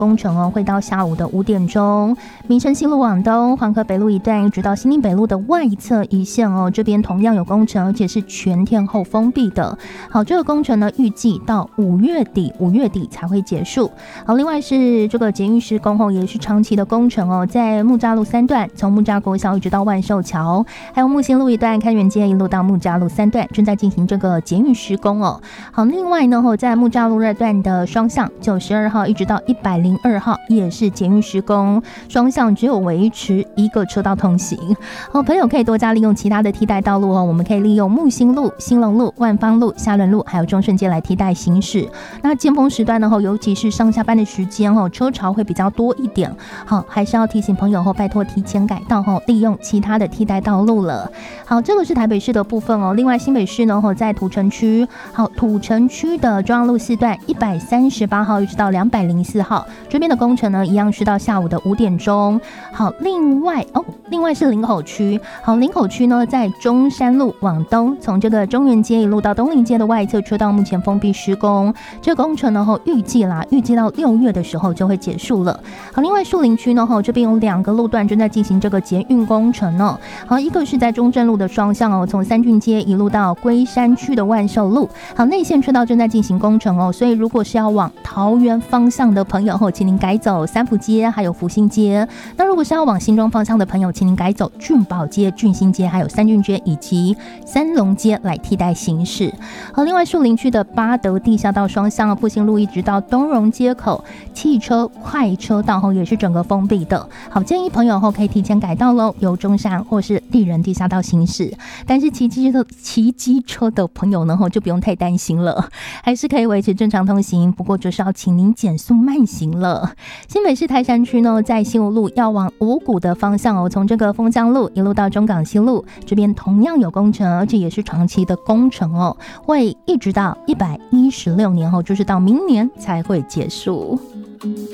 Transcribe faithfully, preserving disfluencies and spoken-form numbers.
工程哦，会到下午的五点钟。民生西路往东，黄河北路一段，一直到新宁北路的外侧一线哦，这边同样有工程，而且是全天候封闭的。好，这个工程呢，预计到五月底，五月底才会结束。好，另外是这个捷运施工后，也是长期的工程哦，在木栅路三段，从木栅国小一直到万寿桥，还有木星路一段，开元街一路到木栅路三段，正在进行这个捷运施工哦。好，另外呢，在木栅路二段的双向九十二号一直到一百零二号也是捷运施工，双向只有维持一个车道通行。好，朋友可以多加利用其他的替代道路哦，我们可以利用木星路、兴隆路、万芳路、下仑路还有中顺街来替代行驶。那尖峰时段呢，尤其是上下班的时间哦，车潮会比较多一点。好，还是要提醒朋友哦，拜托提前改道哦，利用其他的替代道路了。好，这个是台北市的部分哦。另外新北市呢，在土城区，好，土城区的中央路四段一百三十八号一直到两百零四号这边的工程呢，一样是到下午的五点钟。好，另外哦，另外是林口区，好，林口区呢在中山路往东，从这个中原街一路到东林街的外侧车道目前封闭施工，这个工程呢预计啦，预计到六月的时候就会结束了。好，另外树林区呢，这边有两个路段正在进行这个捷运工程哦。好，一个是在中正路的双向哦，从三郡街一路到龟山区的万寿路，好，内线车道正在进行工程哦，所以如果是要往桃园方向的朋友哦，请您改走三福街还有福兴街。那如果是要往新庄方向的朋友，请您改走俊宝街、俊兴街还有三郡街以及三龙街来替代行驶。好，另外树林区的八德地下道双向复兴路一直到东荣街口，汽车快车道后也是整个封闭的。好，建议朋友后可以提前改道喽，由中山或是丽人地下道行驶。但是骑机车骑机车的朋友呢，就不用太担心了，还是可以维持正常通行，不过就是要请您减速慢行了。新北市台山区呢，在新武路要往五股的方向哦，从这个丰江路一路到中港西路这边同样有工程，而且也是长期的工程哦，会一直到一百一十六年后，就是到明年才会结束。